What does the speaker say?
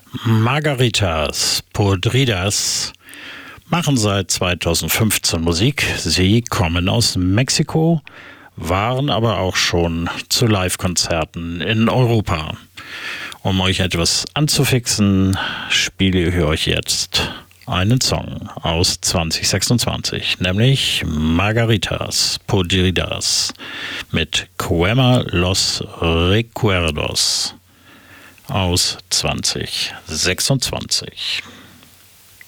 Margaritas Podridas machen seit 2015 Musik. Sie kommen aus Mexiko, waren aber auch schon zu Live-Konzerten in Europa. Um euch etwas anzufixen, spiele ich euch jetzt einen Song aus 2026, nämlich Margaritas Podridas mit Quema los Recuerdos aus 2026.